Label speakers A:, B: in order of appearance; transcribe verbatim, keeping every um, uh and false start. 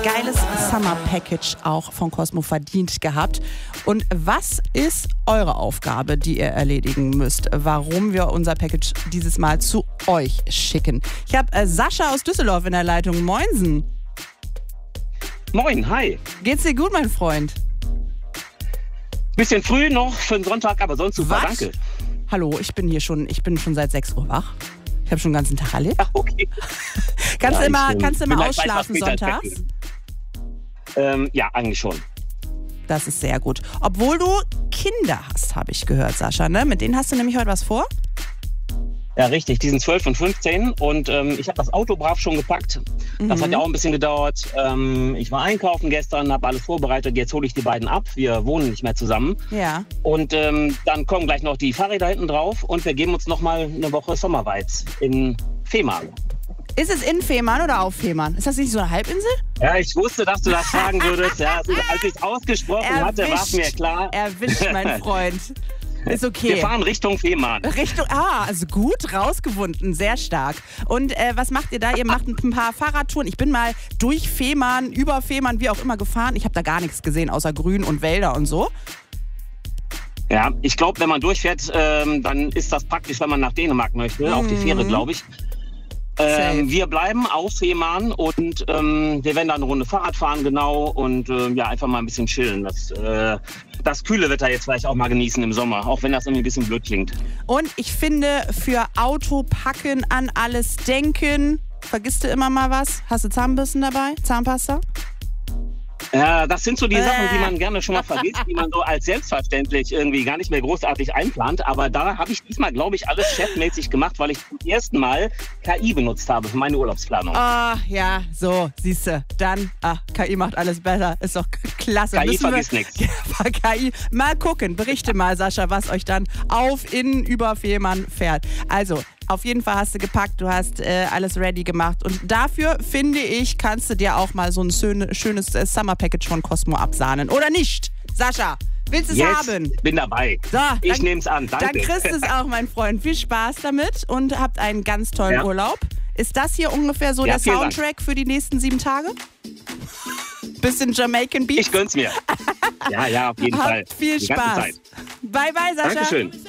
A: geiles Summer Package auch von Cosmo verdient gehabt. Und was ist eure Aufgabe, die ihr erledigen müsst, warum wir unser Package dieses Mal zu euch schicken? Ich habe äh, Sascha aus Düsseldorf in der Leitung. Moinsen.
B: Moin, hi.
A: Geht's dir gut, mein Freund?
B: Bisschen früh noch für den Sonntag, aber sonst super,
A: Was?
B: danke.
A: Hallo, ich bin hier schon, ich bin schon seit sechs Uhr wach. Ich habe schon den ganzen Tag erlebt.
B: Ach, okay.
A: Kannst
B: Ja,
A: du immer,
B: ich,
A: kannst du
B: bin
A: immer
B: halt weit was
A: ausschlafen
B: später ins Bett
A: sonntags?
B: gegangen. Ähm, ja, eigentlich schon.
A: Das ist sehr gut. Obwohl du Kinder hast, habe ich gehört, Sascha, ne? Mit denen hast du nämlich heute was vor?
B: Ja, richtig. Die sind zwölf und fünfzehn und ähm, ich habe das Auto brav schon gepackt. Das
A: Mhm.
B: hat ja auch ein bisschen gedauert. Ähm, ich war einkaufen gestern, habe alles vorbereitet. Jetzt hole ich die beiden ab. Wir wohnen nicht mehr zusammen.
A: Ja.
B: Und ähm, dann kommen gleich noch die Fahrräder hinten drauf und wir geben uns noch mal eine Woche Sommerweiz in Fehmarn.
A: Ist es in Fehmarn oder auf Fehmarn? Ist das nicht so eine Halbinsel?
B: Ja, ich wusste, dass du das fragen würdest. Ja, also, als ich es ausgesprochen hatte, war es mir klar.
A: Erwischt, mein Freund. Ist okay.
B: Wir fahren Richtung Fehmarn.
A: Richtung, ah, also gut rausgewunden, sehr stark. Und äh, was macht ihr da? Ihr macht ein paar Fahrradtouren. Ich bin mal durch Fehmarn, über Fehmarn, wie auch immer gefahren. Ich habe da gar nichts gesehen, außer Grün und Wälder und so.
B: Ja, ich glaube, wenn man durchfährt, ähm, dann ist das praktisch, wenn man nach Dänemark möchte, mhm. auf die Fähre, glaube ich. Ähm, wir bleiben auf Fehmarn und ähm, wir werden dann eine Runde Fahrrad fahren, genau, und äh, ja, einfach mal ein bisschen chillen. Das, äh, das kühle Wetter jetzt vielleicht auch mal genießen im Sommer, auch wenn das irgendwie ein bisschen blöd klingt.
A: Und ich finde, für Auto packen, an alles denken, vergisst du immer mal was? Hast du Zahnbürsten dabei? Zahnpasta?
B: Ja, das sind so die
A: äh.
B: Sachen, die man gerne schon mal vergisst, die man so als selbstverständlich irgendwie gar nicht mehr großartig einplant. Aber da habe ich diesmal, glaube ich, alles chefmäßig gemacht, weil ich zum ersten Mal K I benutzt habe für meine Urlaubsplanung.
A: Ah, ja, so, siehst du. Dann, ah, K I macht alles besser. Ist doch k- klasse.
B: K I
A: Müssen
B: vergisst
A: wir-
B: nichts.
A: Ja, K I. Mal gucken, berichte mal, Sascha, was euch dann auf, in, über Fehmarn fährt. Also, auf jeden Fall hast du gepackt, du hast äh, alles ready gemacht. Und dafür, finde ich, kannst du dir auch mal so ein schöne, schönes äh, Summer-Package von Cosmo absahnen. Oder nicht? Sascha, willst du es
B: Yes,
A: haben?
B: bin dabei.
A: So,
B: ich
A: dann-
B: nehme es an, danke.
A: Dann kriegst du es auch, mein Freund. Viel Spaß damit und habt einen ganz tollen
B: Ja.
A: Urlaub. Ist das hier ungefähr so
B: Ja,
A: der
B: vielen Dank.
A: Soundtrack für die nächsten sieben Tage? Bisschen Jamaican Beats?
B: Ich gönn's mir. Ja, ja, auf jeden Fall.
A: Habt viel
B: Die ganze
A: Spaß.
B: Zeit.
A: Bye, bye, Sascha.
B: Dankeschön.